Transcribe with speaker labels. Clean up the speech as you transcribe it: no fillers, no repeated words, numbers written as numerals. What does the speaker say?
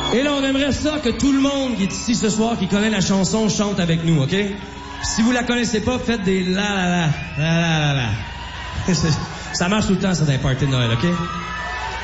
Speaker 1: Et là, on aimerait ça que tout le monde qui est ici ce soir, qui connaît la chanson, chante avec nous, OK? Si vous la connaissez pas, faites des la la la, la la la la. Ça marche tout le temps, ça, dans les parties de Noël, OK?